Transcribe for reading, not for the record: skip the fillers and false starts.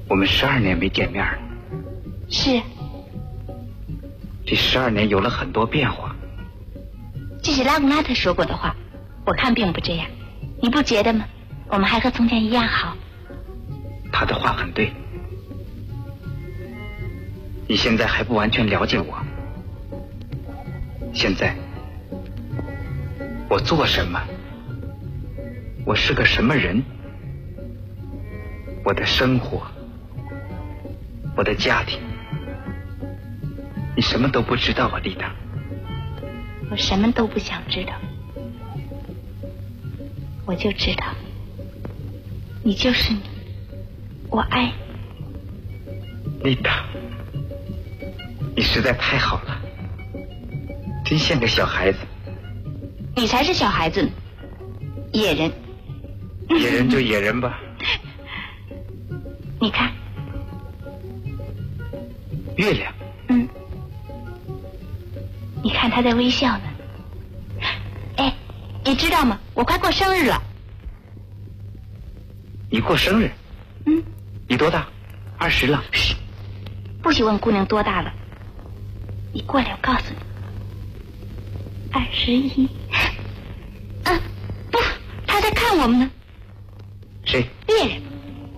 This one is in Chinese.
我们12年没见面了。 是。 这12年有了很多变化。 这是拉贡拉特说过的话，我看并不这样。你不觉得吗？我们还和从前一样好。 他的话很对。你现在还不完全了解我。现在我做什么，我是个什么人，我的生活，我的家庭，你什么都不知道啊，丽达。 我什么都不想知道，我就知道你就是你，我爱你。 丽达，你实在太好了，真像个小孩子。 你才是小孩子呢，野人。 野人就野人吧。 你看， 月亮。 你看他在微笑呢。哎，你知道吗？我快过生日了。 你过生日？你多大？20了。 嘘，不许问姑娘多大了。你过来，我告诉你，21。不，他在看我们呢。